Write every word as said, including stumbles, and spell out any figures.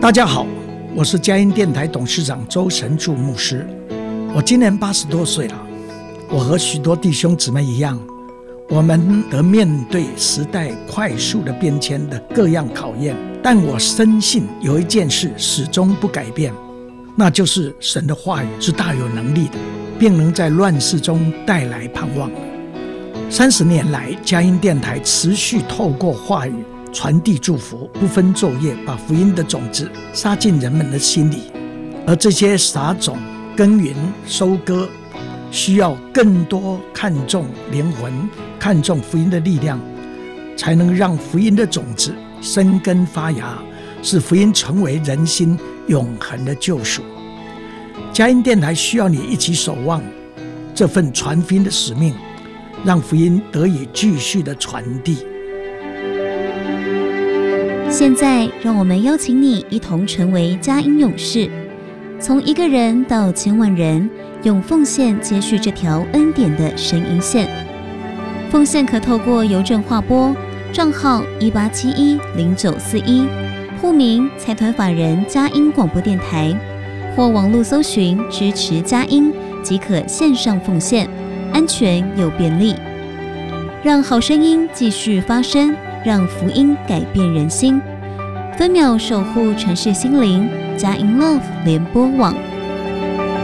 大家好，我是佳音电台董事长周神柱牧师。我今年八十多岁了，我和许多弟兄姊妹一样，我们得面对时代快速的变迁的各样考验，但我深信有一件事始终不改变，那就是神的话语是大有能力的，并能在乱世中带来盼望的。三十年来，佳音电台持续透过话语传递祝福，不分昼夜，把福音的种子撒进人们的心里。而这些撒种、耕耘、收割，需要更多看重灵魂、看重福音的力量，才能让福音的种子生根发芽，使福音成为人心永恒的救赎。佳音电台需要你一起守望这份传福音的使命，让福音得以继续的传递。 现在让我们邀请你一同成为佳音勇士，从一个人到千万人，用奉献接续这条恩典的神音线。奉献可透过邮政划拨账号一八七一零九四一，户名财团法人佳音广播电台，或网络搜寻支持佳音即可线上奉献，安全又便利。让好声音继续发声，让福音改变人心。分秒守护城市心灵，佳音 Love 联播网。